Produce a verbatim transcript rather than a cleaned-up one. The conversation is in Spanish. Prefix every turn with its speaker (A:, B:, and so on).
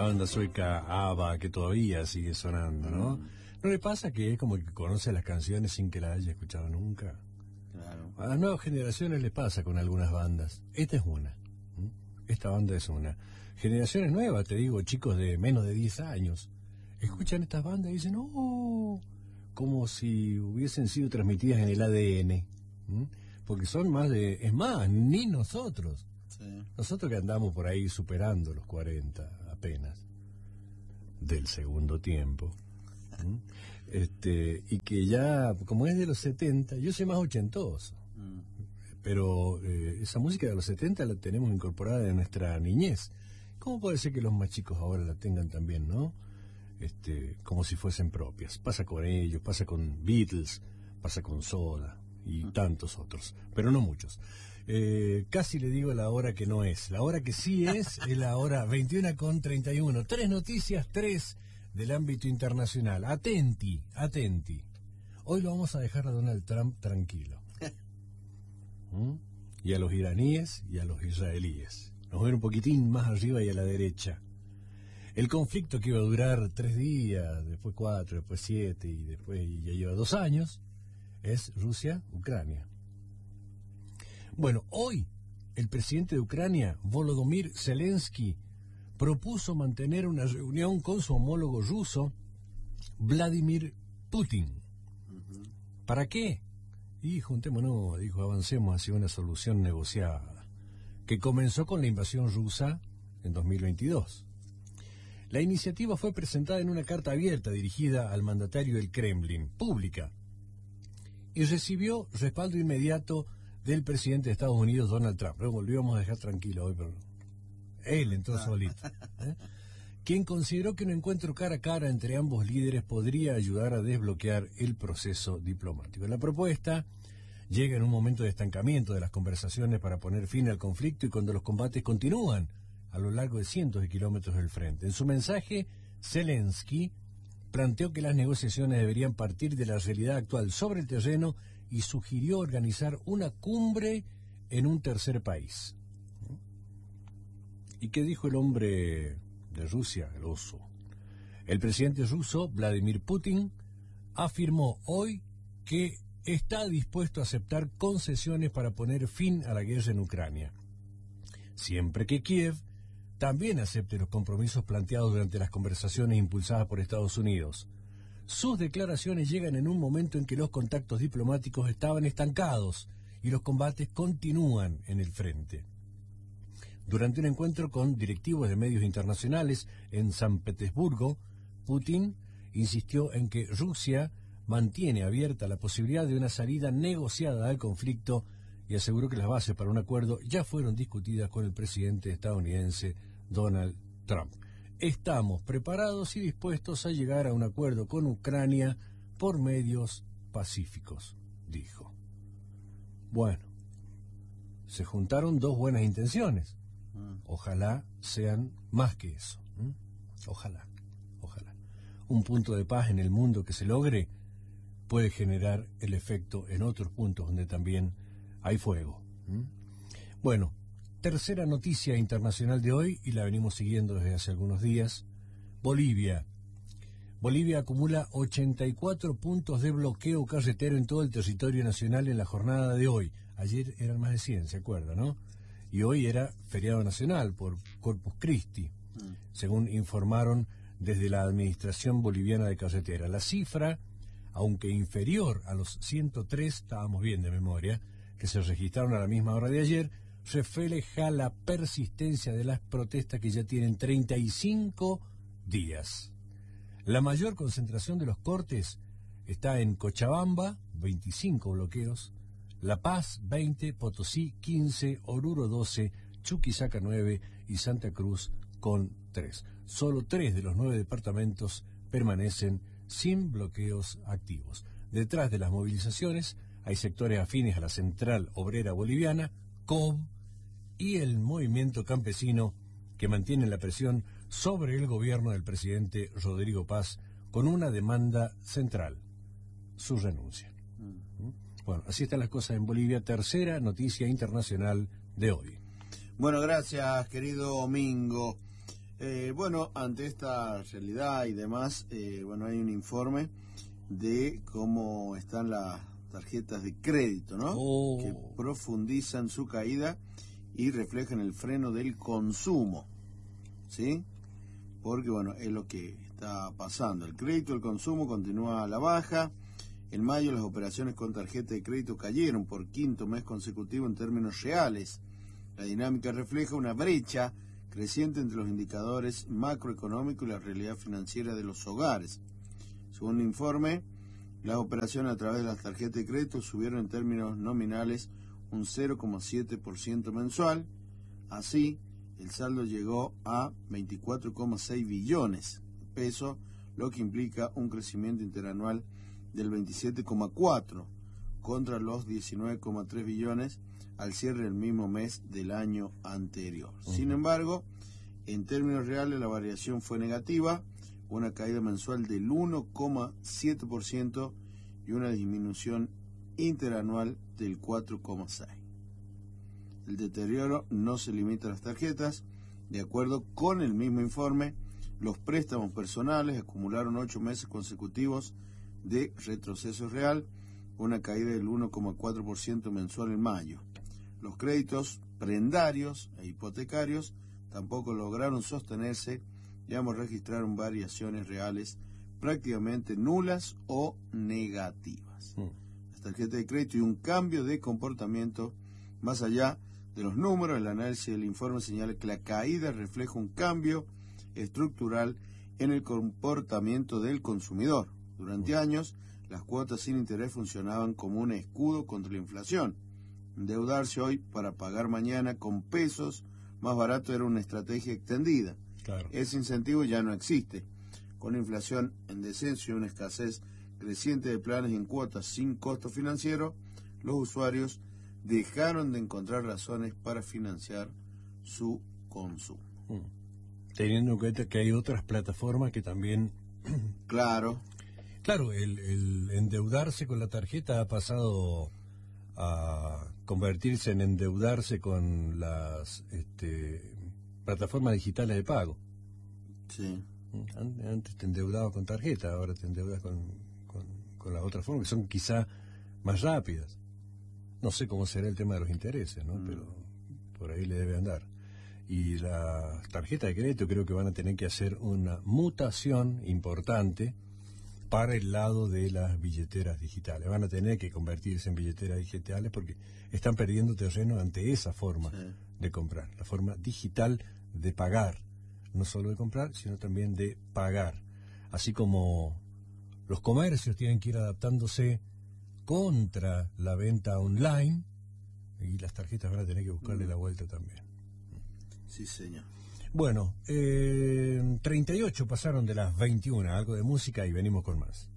A: banda sueca ABBA, que todavía sigue sonando, ¿no? Mm. ¿No le pasa que es como que conoce las canciones sin que las haya escuchado nunca?
B: Claro.
A: A las nuevas generaciones les pasa con algunas bandas. Esta es una. ¿Mm? Esta banda es una. Generaciones nuevas, te digo, chicos de menos de diez años, escuchan estas bandas y dicen, oh, como si hubiesen sido transmitidas en el A D N. ¿Mm? Porque son más de... Es más, ni nosotros.
B: Sí.
A: Nosotros que andamos por ahí superando los cuarenta apenas. Del segundo tiempo. ¿Mm? Este, y que ya, como es de los setenta, yo soy más ochentoso. Mm. Pero eh, esa música de los setenta la tenemos incorporada en nuestra niñez. ¿Cómo puede ser que los más chicos ahora la tengan también, no? Este, como si fuesen propias. Pasa con ellos, pasa con Beatles, pasa con Soda y mm. tantos otros, pero no muchos. Eh, casi le digo la hora que no es. La hora que sí es es la hora veintiuna con treinta y uno. Tres noticias, tres del ámbito internacional. Atenti, atenti. Hoy lo vamos a dejar a Donald Trump tranquilo. ¿Mm? Y a los iraníes y a los israelíes. Nos vamos a ver un poquitín más arriba y a la derecha. El conflicto que iba a durar tres días, después cuatro, después siete y después ya lleva dos años, es Rusia-Ucrania. Bueno, hoy el presidente de Ucrania, Volodymyr Zelensky, propuso mantener una reunión con su homólogo ruso, Vladimir Putin. Uh-huh. ¿Para qué? Y juntémonos, dijo, avancemos hacia una solución negociada, que comenzó con la invasión rusa en dos mil veintidós. La iniciativa fue presentada en una carta abierta dirigida al mandatario del Kremlin, pública, y recibió respaldo inmediato del presidente de Estados Unidos, Donald Trump. Lo volvíamos a dejar tranquilo hoy, pero él entró solito, ¿eh? Quien consideró que un encuentro cara a cara entre ambos líderes podría ayudar a desbloquear el proceso diplomático. La propuesta llega en un momento de estancamiento de las conversaciones para poner fin al conflicto y cuando los combates continúan a lo largo de cientos de kilómetros del frente. En su mensaje, Zelensky planteó que las negociaciones deberían partir de la realidad actual sobre el terreno y sugirió organizar una cumbre en un tercer país. ¿Y qué dijo el hombre de Rusia, el oso? El presidente ruso, Vladimir Putin, afirmó hoy que está dispuesto a aceptar concesiones para poner fin a la guerra en Ucrania, siempre que Kiev también acepte los compromisos planteados durante las conversaciones impulsadas por Estados Unidos. Sus declaraciones llegan en un momento en que los contactos diplomáticos estaban estancados y los combates continúan en el frente. Durante un encuentro con directivos de medios internacionales en San Petersburgo, Putin insistió en que Rusia mantiene abierta la posibilidad de una salida negociada al conflicto y aseguró que las bases para un acuerdo ya fueron discutidas con el presidente estadounidense Donald Trump. Estamos preparados y dispuestos a llegar a un acuerdo con Ucrania por medios pacíficos, dijo. Bueno, se juntaron dos buenas intenciones. Ojalá sean más que eso. ¿Mm? Ojalá, ojalá. Un punto de paz en el mundo que se logre puede generar el efecto en otros puntos donde también hay fuego. ¿Mm? Bueno, tercera noticia internacional de hoy, y la venimos siguiendo desde hace algunos días. Bolivia. Bolivia acumula ochenta y cuatro puntos de bloqueo carretero en todo el territorio nacional en la jornada de hoy. Ayer eran más de cien, ¿se acuerda, no? Y hoy era feriado nacional por Corpus Christi, mm. según informaron desde la Administración Boliviana de Carretera. La cifra, aunque inferior a los ciento tres, estábamos bien de memoria, que se registraron a la misma hora de ayer, refleja la persistencia de las protestas que ya tienen treinta y cinco días. La mayor concentración de los cortes está en Cochabamba, veinticinco bloqueos, La Paz, veinte, Potosí, quince, Oruro, doce, Chuquisaca, nueve y Santa Cruz con tres. Solo tres de los nueve departamentos permanecen sin bloqueos activos. Detrás de las movilizaciones hay sectores afines a la Central Obrera Boliviana, C O B, y el movimiento campesino que mantienen la presión sobre el gobierno del presidente Rodrigo Paz con una demanda central, su renuncia. Mm. Bueno, así están las cosas en Bolivia. Tercera noticia internacional de hoy.
B: Bueno, gracias, querido Mingo. Eh, bueno, ante esta realidad y demás, eh, bueno, hay un informe de cómo están las tarjetas de crédito, ¿no?
A: Oh.
B: Que profundizan su caída y reflejan el freno del consumo, ¿sí? Porque, bueno, es lo que está pasando. El crédito del consumo continúa a la baja. En mayo las operaciones con tarjeta de crédito cayeron por quinto mes consecutivo en términos reales. La dinámica refleja una brecha creciente entre los indicadores macroeconómicos y la realidad financiera de los hogares. Según el informe, las operaciones a través de las tarjetas de crédito subieron en términos nominales un cero coma siete por ciento mensual. Así, el saldo llegó a veinticuatro coma seis billones de pesos, lo que implica un crecimiento interanual del veintisiete coma cuatro contra los diecinueve coma tres billones al cierre del mismo mes del año anterior. Uh-huh. Sin embargo, en términos reales la variación fue negativa, una caída mensual del uno coma siete por ciento y una disminución interanual del cuatro coma seis por ciento. El deterioro no se limita a las tarjetas. De acuerdo con el mismo informe, los préstamos personales acumularon ocho meses consecutivos de retroceso real, una caída del uno coma cuatro por ciento mensual en mayo. Los créditos prendarios e hipotecarios tampoco lograron sostenerse y ambos registraron variaciones reales prácticamente nulas o negativas. Mm. Las tarjetas de crédito y un cambio de comportamiento más allá de los números. El análisis del informe señala que la caída refleja un cambio estructural en el comportamiento del consumidor. Durante mm. años, las cuotas sin interés funcionaban como un escudo contra la inflación. Endeudarse hoy para pagar mañana con pesos más barato era una estrategia extendida.
A: Claro.
B: Ese incentivo ya no existe. Con la inflación en descenso y una escasez creciente de planes en cuotas sin costo financiero, los usuarios dejaron de encontrar razones para financiar su consumo.
A: Mm. Teniendo en cuenta que hay otras plataformas que también...
B: Claro.
A: Claro, el, el endeudarse con la tarjeta ha pasado a convertirse en endeudarse con las este, plataformas digitales de pago.
B: Sí.
A: Antes te endeudabas con tarjeta, ahora te endeudas con, con, con las otras formas que son quizá más rápidas. No sé cómo será el tema de los intereses, ¿no? Mm. Pero por ahí le debe andar. Y las tarjetas de crédito creo que van a tener que hacer una mutación importante para el lado de las billeteras digitales. Van a tener que convertirse en billeteras digitales porque están perdiendo terreno ante esa forma sí. de comprar, la forma digital de pagar, no solo de comprar, sino también de pagar. Así como los comercios tienen que ir adaptándose contra la venta online, y las tarjetas van a tener que buscarle mm. la vuelta también.
B: Sí, señor.
A: Bueno, eh, treinta y ocho pasaron de las veintiuna, algo de música y venimos con más.